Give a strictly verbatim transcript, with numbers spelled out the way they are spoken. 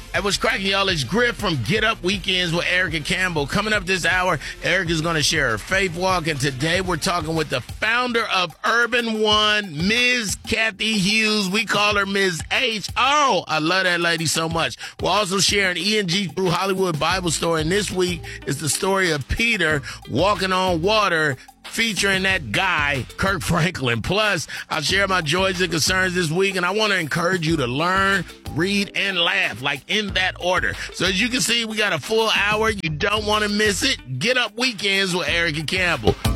Hey, what's cracking, y'all? It's Griff from Get Up Weekends with Erica Campbell. Coming up this hour, Erica's going to share her faith walk, and today we're talking with the founder of Urban One, Miz Cathy Hughes. We call her Miz H. Oh, I love that lady so much. We're also sharing E and G Through Hollywood Bible story, and this week is the story of Peter walking on water, featuring that guy, Kirk Franklin. Plus, I'll share my joys and concerns this week, and I want to encourage you to learn, read, and laugh, like in that order. So as you can see, we got a full hour. You don't want to miss it. Get Up Weekends with Erica Campbell.